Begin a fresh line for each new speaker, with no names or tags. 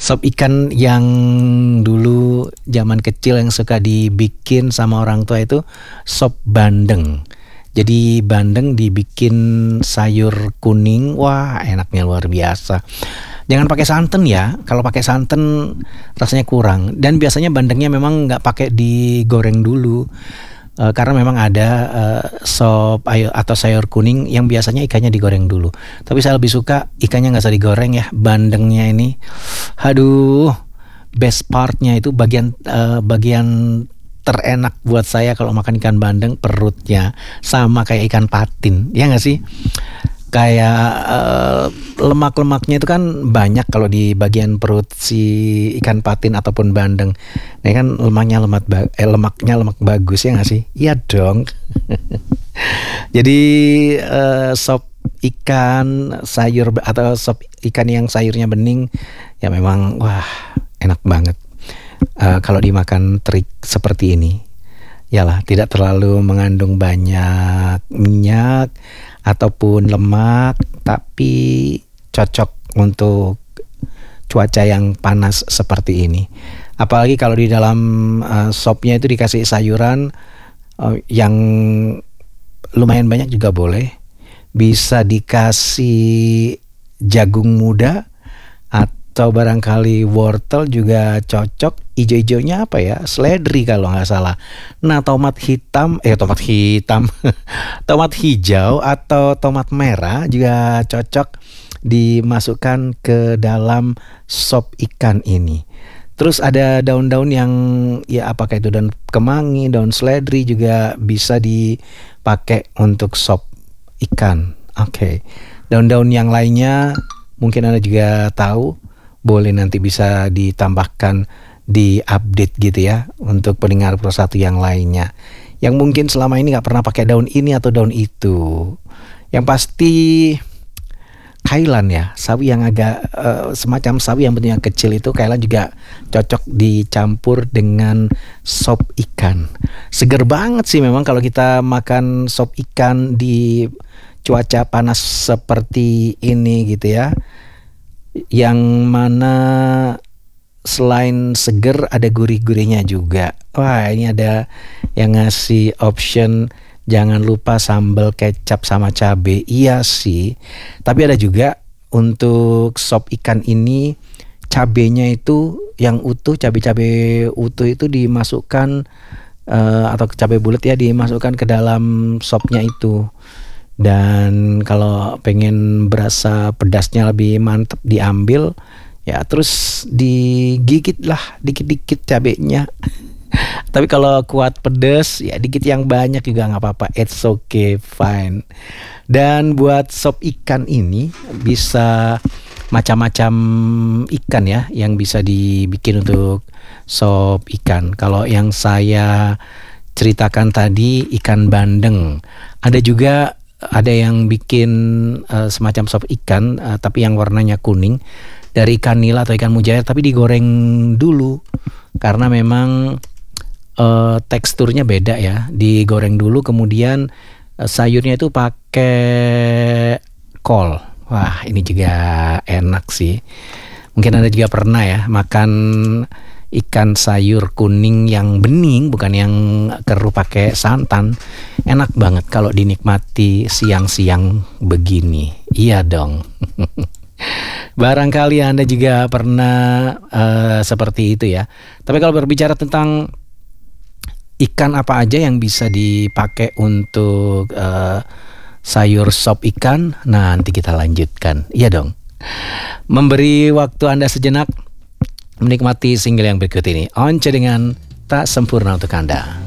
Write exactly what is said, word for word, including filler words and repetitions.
Sop ikan yang dulu zaman kecil yang suka dibikin sama orang tua itu sop bandeng. Jadi bandeng dibikin sayur kuning, wah enaknya luar biasa. Jangan pakai santan ya, kalau pakai santan rasanya kurang. Dan biasanya bandengnya memang nggak pakai digoreng dulu. Uh, karena memang ada uh, sop ayo, atau sayur kuning yang biasanya ikannya digoreng dulu. Tapi saya lebih suka ikannya nggak usah digoreng ya, bandengnya ini. Aduh, best partnya itu bagian uh, bagian terenak buat saya kalau makan ikan bandeng, perutnya sama kayak ikan patin, ya nggak sih? Kayak uh, lemak-lemaknya itu kan banyak kalau di bagian perut si ikan patin ataupun bandeng. Nah kan lemaknya lemak ba- eh, lemaknya lemak bagus, ya nggak sih? Iya dong. Jadi uh, sop ikan sayur atau sop ikan yang sayurnya bening ya memang wah enak banget. Uh, kalau dimakan terik seperti ini, yalah tidak terlalu mengandung banyak minyak ataupun lemak, tapi cocok untuk cuaca yang panas seperti ini. Apalagi kalau di dalam uh, sopnya itu dikasih sayuran uh, yang lumayan banyak juga boleh. Bisa dikasih jagung muda atau barangkali wortel juga cocok. Ijo-ijonya apa ya? Seledri kalau nggak salah. Nah, tomat hitam, eh tomat hitam, tomat hijau atau tomat merah juga cocok dimasukkan ke dalam sop ikan ini. Terus ada daun-daun yang ya apakah itu daun kemangi, daun seledri juga bisa dipakai untuk sop ikan. Oke, okay. Daun-daun yang lainnya mungkin Anda juga tahu, boleh nanti bisa ditambahkan di update gitu ya untuk pendengar Pro satu yang lainnya yang mungkin selama ini nggak pernah pakai daun ini atau daun itu. Yang pasti kailan ya, sawi yang agak uh, semacam sawi yang bentuknya kecil itu, kailan juga cocok dicampur dengan sop ikan. Seger banget sih memang kalau kita makan sop ikan di cuaca panas seperti ini gitu ya, yang mana selain seger ada gurih-gurihnya juga. Wah, ini ada yang ngasih option jangan lupa sambal kecap sama cabe. Iya sih, tapi ada juga untuk sop ikan ini cabenya itu yang utuh, cabe-cabe utuh itu dimasukkan uh, atau cabe bulat ya dimasukkan ke dalam sopnya itu. Dan kalau pengen berasa pedasnya lebih mantap diambil ya terus digigit lah dikit-dikit cabenya. Tapi kalau kuat pedas ya dikit yang banyak juga nggak apa-apa, it's okay, fine. Dan buat sop ikan ini bisa macam-macam ikan ya yang bisa dibikin untuk sop ikan. Kalau yang saya ceritakan tadi ikan bandeng, ada juga ada yang bikin uh, semacam sop ikan uh, tapi yang warnanya kuning dari ikan nila atau ikan mujair, tapi digoreng dulu karena memang uh, teksturnya beda ya. Digoreng dulu kemudian uh, sayurnya itu pakai kol. Wah, ini juga enak sih. Mungkin Anda juga pernah ya makan ikan sayur kuning yang bening, bukan yang keruh pakai santan. Enak banget kalau dinikmati siang-siang begini. Iya dong. Barangkali Anda juga pernah uh, seperti itu ya. Tapi kalau berbicara tentang ikan apa aja yang bisa dipakai untuk uh, sayur sop ikan, nah nanti kita lanjutkan. Iya dong. Memberi waktu Anda sejenak menikmati single yang berikut ini. Once dengan Tak Sempurna untuk Anda.